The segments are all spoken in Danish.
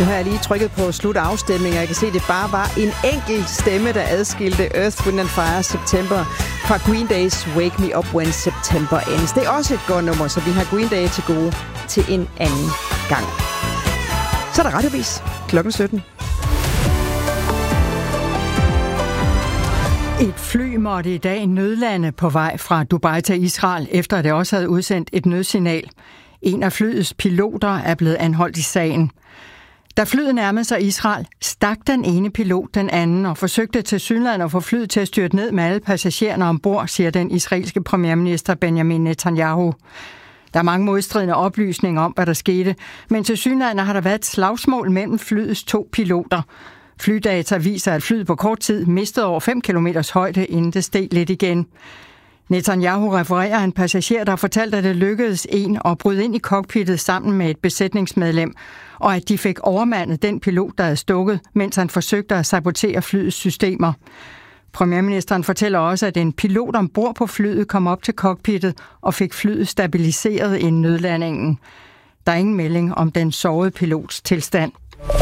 Nu har jeg lige trykket på slut afstemningen, og jeg kan se, at det bare var en enkelt stemme, der adskilte Earth, Wind & Fire September fra Green Days Wake Me Up When September Ends. Det er også et godt nummer, så vi har Green Day til gode til en anden gang. Så er der radiovis klokken 17. Et fly måtte i dag nødlande på vej fra Dubai til Israel, efter at det også havde udsendt et nødsignal. En af flyets piloter er blevet anholdt i sagen. Da flyet nærmede sig Israel, stak den ene pilot den anden og forsøgte tilsyneladende at få flyet til at styrte ned med alle passagererne ombord, siger den israelske premierminister Benjamin Netanyahu. Der er mange modstridende oplysninger om, hvad der skete, men tilsyneladende har der været et slagsmål mellem flyets 2 piloter. Flydata viser, at flyet på kort tid mistede over 5 km højde, inden det steg lidt igen. Netanyahu refererer en passager, der fortalte, at det lykkedes en at bryde ind i cockpittet sammen med et besætningsmedlem, og at de fik overmandet den pilot, der havde stukket, mens han forsøgte at sabotere flyets systemer. Premierministeren fortæller også, at en pilot ombord på flyet kom op til cockpittet og fik flyet stabiliseret inden nødlandingen. Der er ingen melding om den sårede pilots tilstand.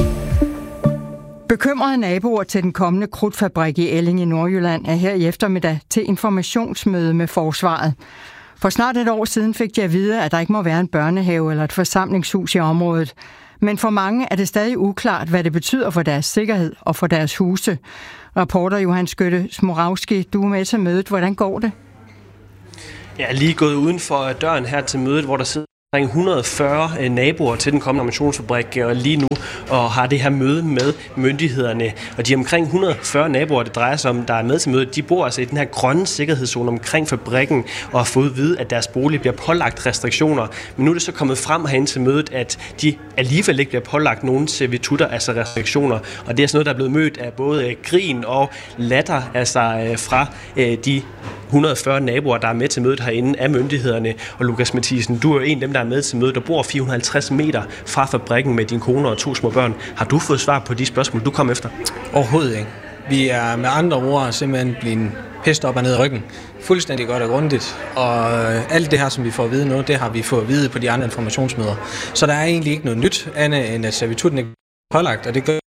Bekymrede naboer til den kommende krudtfabrik i Elling i Nordjylland er her i eftermiddag til informationsmøde med forsvaret. For snart et år siden fik de at vide, at der ikke må være en børnehave eller et forsamlingshus i området. Men for mange er det stadig uklart, hvad det betyder for deres sikkerhed og for deres huse. Reporter Johan Skytte Smorawski, du er med til mødet. Hvordan går det? Jeg er lige gået uden for døren her til mødet, hvor der sidder 140 naboer til den kommende ammunitionsfabrik og lige nu og har det her møde med myndighederne. Og de omkring 140 naboer, det drejer sig om, der er med til mødet, de bor altså i den her grønne sikkerhedszone omkring fabrikken og har fået at vide, at deres bolig bliver pålagt restriktioner. Men nu er det så kommet frem herinde til mødet, at de alligevel ikke bliver pålagt nogen servitutter, altså restriktioner. Og det er sådan noget, der er blevet mødt af både grin og latter, altså fra de 140 naboer, der er med til mødet herinde af myndighederne. Og Lukas Mathisen, du er jo en af dem, der er med til mødet, der bor 450 meter fra fabrikken med din kone og 2 små børn. Har du fået svar på de spørgsmål, du kom efter? Overhovedet ikke. Vi er med andre ord simpelthen blevet pest op og ned i ryggen. Fuldstændig godt og grundigt. Og alt det her, som vi får at vide nu, det har vi fået at vide på de andre informationsmøder. Så der er egentlig ikke noget nyt andet, end at servitutten ikke er pålagt, og det gør.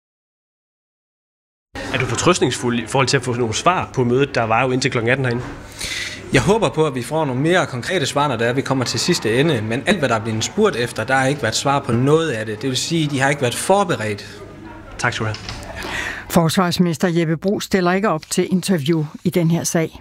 Er du fortrøstningsfuld i forhold til at få nogle svar på mødet, der var jo indtil kl. 18 herinde? Jeg håber på, at vi får nogle mere konkrete svar, når vi kommer til sidste ende. Men alt, hvad der er blevet spurgt efter, der har ikke været svar på noget af det. Det vil sige, at de har ikke været forberedt. Tak skal du have. Forsvarsminister Jeppe Bruus stiller ikke op til interview i den her sag.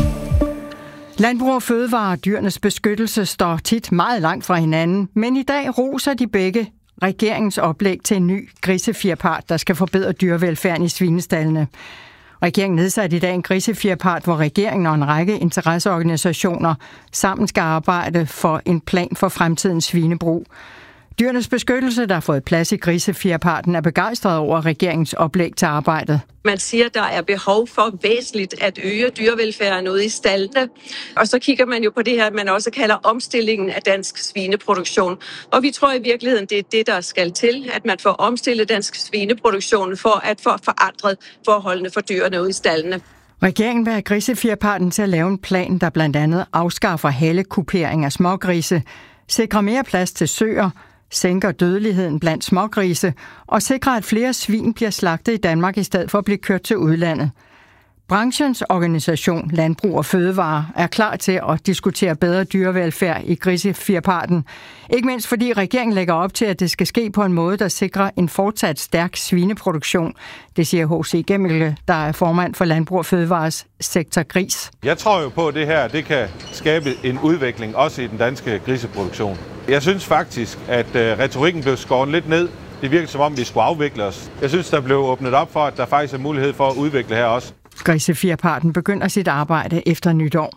Landbrug og Fødevare og Dyrenes Beskyttelse står tit meget langt fra hinanden, men i dag roser de begge regeringens oplæg til en ny grisefjerpart, der skal forbedre dyrevelfærden i svinestaldene. Regeringen nedsatte i dag en grisefjerpart, hvor regeringen og en række interesseorganisationer sammen skal arbejde for en plan for fremtidens svinebrug. Dyrenes Beskyttelse, der har fået plads i grisefjerparten, er begejstret over regeringens oplæg til arbejdet. Man siger, at der er behov for væsentligt at øge dyrevelfærden ude i staldene. Og så kigger man jo på det her, man også kalder omstillingen af dansk svineproduktion. Og vi tror i virkeligheden, det er det, der skal til, at man får omstillet dansk svineproduktion for at få forandret forholdene for dyrene ude i staldene. Regeringen vil have grisefjerparten til at lave en plan, der blandt andet afskaffer halekupering af smågrise, sikrer mere plads til søer, sænker dødeligheden blandt smågrise og sikrer, at flere svin bliver slagtet i Danmark i stedet for at blive kørt til udlandet. Branchens organisation Landbrug og Fødevare er klar til at diskutere bedre dyrevelfærd i grisefjerparten. Ikke mindst fordi regeringen lægger op til, at det skal ske på en måde, der sikrer en fortsat stærk svineproduktion. Det siger H.C. Gemmelke, der er formand for Landbrug og Fødevares sektor gris. Jeg tror jo på, at det her det kan skabe en udvikling også i den danske griseproduktion. Jeg synes faktisk, at retorikken blev skåret lidt ned. Det virker som om, vi skulle afvikle os. Jeg synes, der blev åbnet op for, at der faktisk er mulighed for at udvikle her også. Grisefjerparten begynder sit arbejde efter nytår.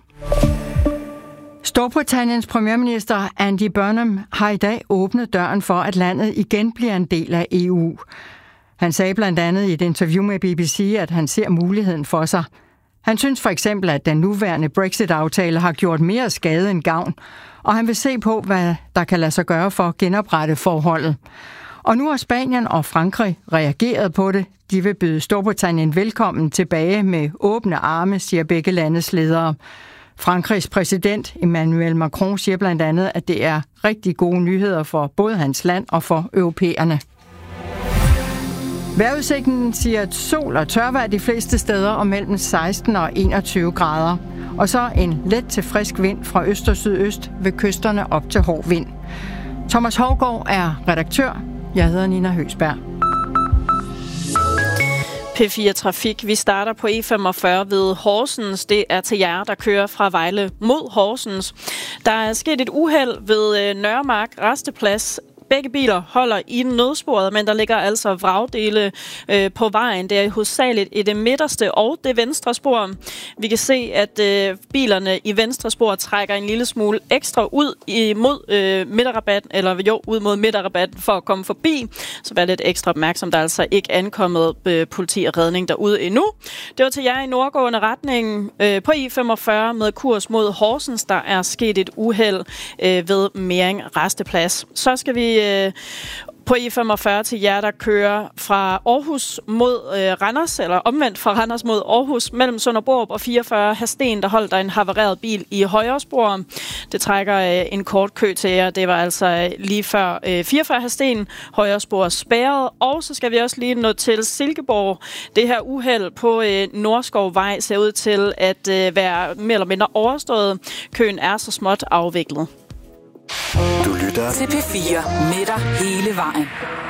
Storbritanniens premierminister Andy Burnham har i dag åbnet døren for, at landet igen bliver en del af EU. Han sagde blandt andet i et interview med BBC, at han ser muligheden for sig. Han synes for eksempel, at den nuværende Brexit-aftale har gjort mere skade end gavn, og han vil se på, hvad der kan lade sig gøre for at genoprette forholdet. Og nu har Spanien og Frankrig reageret på det. De vil byde Storbritannien velkommen tilbage med åbne arme, siger begge landes ledere. Frankrigs præsident Emmanuel Macron siger blandt andet, at det er rigtig gode nyheder for både hans land og for europæerne. Vejrudsigten siger sol og tørvejr de fleste steder og mellem 16 og 21 grader. Og så en let til frisk vind fra øst og sydøst ved kysterne op til hård vind. Thomas Hougaard er redaktør. Jeg hedder Nina Høgsberg. P4 Trafik. Vi starter på E45 ved Horsens. Det er til jer, der kører fra Vejle mod Horsens. Der er sket et uheld ved Nørremark Rasteplads. Begge biler holder i nødsporet, men der ligger altså vragdele på vejen. Det er hovedsageligt i det midterste og det venstre spor. Vi kan se, at bilerne i venstre spor trækker en lille smule ekstra ud mod midterrabatten, ud mod midterrabatten for at komme forbi. Så vær lidt ekstra opmærksom, der er altså ikke ankommet politi og redning derude endnu. Det var til jer i nordgående retning på E45 med kurs mod Horsens. Der er sket et uheld ved Mering Rasteplads. Så skal vi på E45 til jer, der kører fra Aarhus mod Randers, eller omvendt fra Randers mod Aarhus, mellem Sønderborg og 44 Hasten, der holdt der en havareret bil i højre spor. Det trækker en kort kø til jer. Det var altså lige før 44 Hasten, højre spor spærret. Og så skal vi også lige nå til Silkeborg. Det her uheld på Nordskovvej ser ud til at være mere eller mindre overstået. Køen er så småt afviklet. Du lytter til P4 med dig hele vejen.